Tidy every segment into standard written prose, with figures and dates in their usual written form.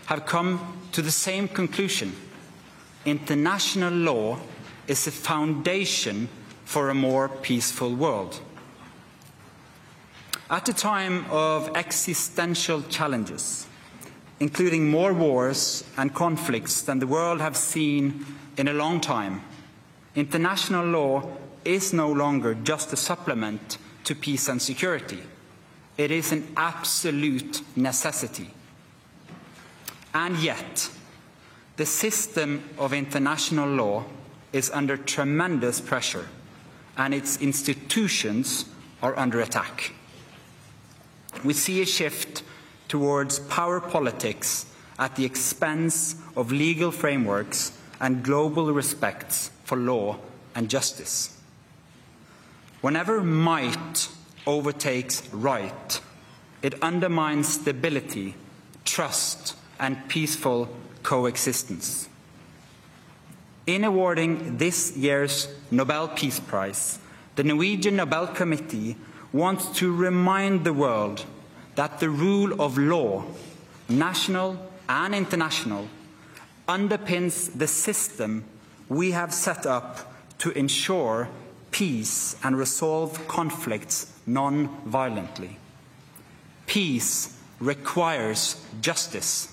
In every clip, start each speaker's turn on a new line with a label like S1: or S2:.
S1: have come to the same conclusion. International law is the foundation for a more peaceful world. At a time of existential challenges, including more wars and conflicts than the world has seen in a long time, international law is no longer just a supplement to peace and security. It is an absolute necessity. And yet, the system of international law is under tremendous pressure, and its institutions are under attack. We see a shift towards power politics at the expense of legal frameworks and global respect for law and justice. Whenever might overtakes right, it undermines stability, trust, and peaceful coexistence. In awarding this year's Nobel Peace Prize, the Norwegian Nobel Committee wants to remind the world that the rule of law, national and international, underpins the system we have set up to ensure peace and resolve conflicts non-violently. Peace requires justice.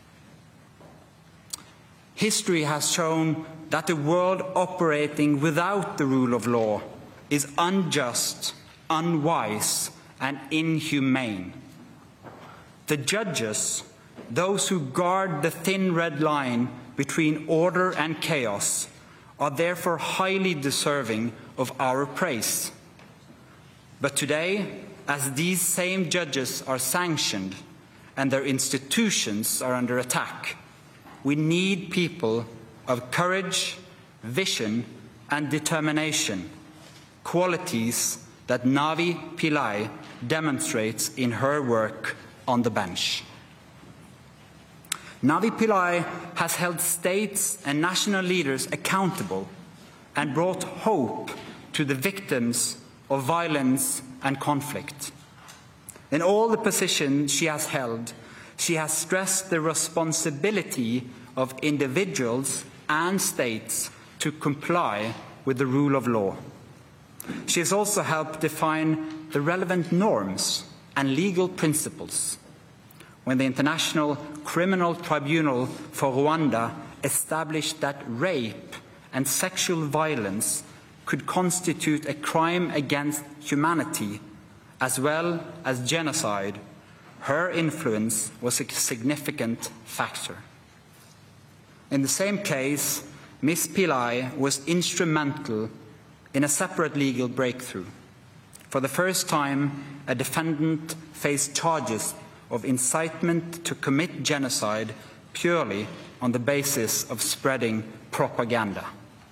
S1: History has shown that a world operating without the rule of law is unjust, unwise, and inhumane. The judges, those who guard the thin red line between order and chaos, are therefore highly deserving of our praise. But today, as these same judges are sanctioned and their institutions are under attack, we need people of courage, vision, and determination, qualities that Navi Pillay demonstrates in her work on the bench. Navi Pillay has held states and national leaders accountable and brought hope to the victims of violence and conflict. In all the positions she has held, she has stressed the responsibility of individuals and states to comply with the rule of law. She has also helped define the relevant norms and legal principles. When the International Criminal Tribunal for Rwanda established that rape and sexual violence could constitute a crime against humanity as well as genocide, her influence was a significant factor. In the same case, Ms. Pillay was instrumental in a separate legal breakthrough. For the first time, a defendant faced charges of incitement to commit genocide purely on the basis of spreading propaganda.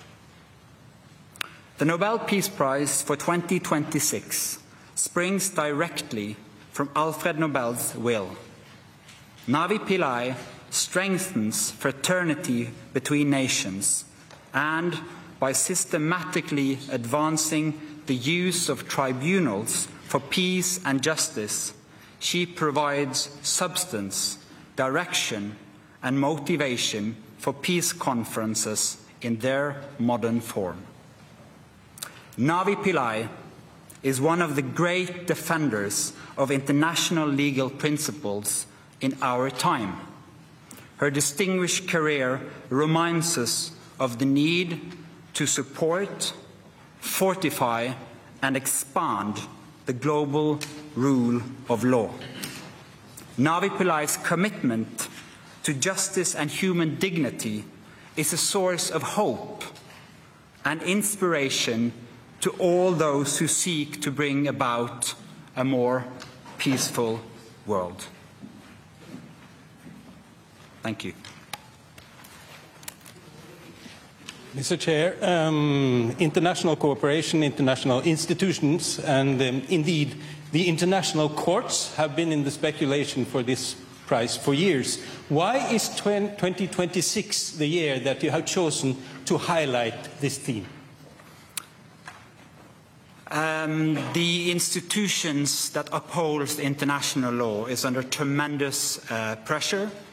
S1: The Nobel Peace Prize for 2026 springs directly from Alfred Nobel's will. Navi Pillay strengthens fraternity between nations, and by systematically advancing the use of tribunals for peace and justice, she provides substance, direction, and motivation for peace conferences in their modern form. Navi Pillay is one of the great defenders of international legal principles in our time. Her distinguished career reminds us of the need to support, fortify, and expand the global rule of law. Navi Pillay's commitment to justice and human dignity is a source of hope and inspiration to all those who seek to bring about a more peaceful world. Thank you.
S2: Mr. Chair, international cooperation, international institutions, and indeed the international courts have been in the speculation for this prize for years. Why is 2026 the year that you have chosen to highlight this theme?
S1: The institutions that uphold international law is under tremendous pressure.